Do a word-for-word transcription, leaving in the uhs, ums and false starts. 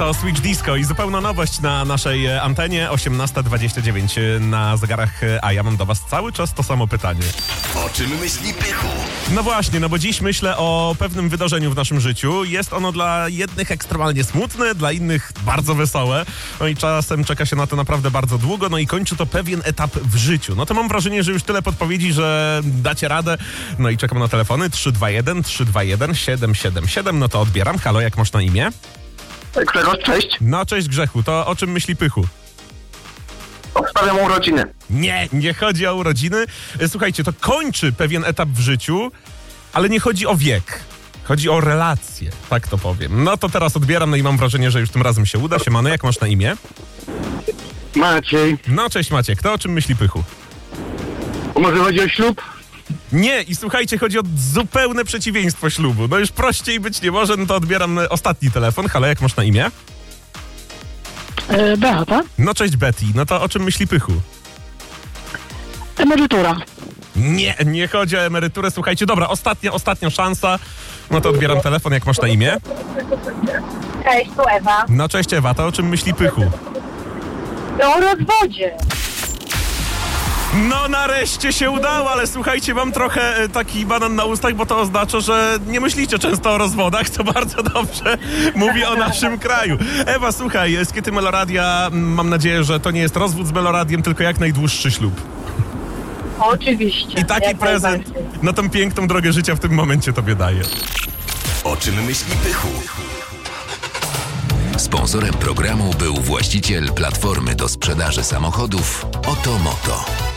To Switch Disco i zupełna nowość na naszej antenie, osiemnasta dwadzieścia dziewięć na zegarach, a ja mam do was cały czas to samo pytanie. O czym myśli Pychu? No właśnie, no bo dziś myślę o pewnym wydarzeniu w naszym życiu. Jest ono dla jednych ekstremalnie smutne, dla innych bardzo wesołe. No i czasem czeka się na to naprawdę bardzo długo, no i kończy to pewien etap w życiu. No to mam wrażenie, że już tyle podpowiedzi, że dacie radę. No i czekam na telefony trzy dwa jeden, trzy dwa jeden, siedem siedem siedem. No to odbieram. Halo, jak masz na imię? Grzegorz, cześć. No cześć Grzechu, to o czym myśli Pychu? Obstawiam urodziny. Nie, nie chodzi o urodziny. Słuchajcie, to kończy pewien etap w życiu, ale nie chodzi o wiek. Chodzi o relacje, tak to powiem. No to teraz odbieram, no i mam wrażenie, że już tym razem się uda. Siemano, jak masz na imię? Maciej. No cześć Maciek, to o czym myśli Pychu? Może chodzi o ślub? Nie, i słuchajcie, chodzi o zupełne przeciwieństwo ślubu. No już prościej być nie może, no to odbieram ostatni telefon. Halo, jak masz na imię? E, Beata. No cześć Betty, no to o czym myśli Pychu? Emerytura. Nie, nie chodzi o emeryturę, słuchajcie, dobra, ostatnia, ostatnia szansa. No to odbieram telefon, jak masz na imię? Cześć, tu Ewa. No cześć Ewa, to o czym myśli Pychu? O rozwodzie. No nareszcie się udało, ale słuchajcie, mam trochę e, taki banan na ustach, bo to oznacza, że nie myślicie często o rozwodach, to bardzo dobrze mówi o naszym kraju. Ewa, słuchaj, z Kiety Meloradia, mam nadzieję, że to nie jest rozwód z Meloradiem, tylko jak najdłuższy ślub. Oczywiście. I taki jak prezent najbardziej. na tą piękną drogę życia w tym momencie tobie daję. O czym myśli Pychu? Sponsorem programu był właściciel platformy do sprzedaży samochodów Oto Moto.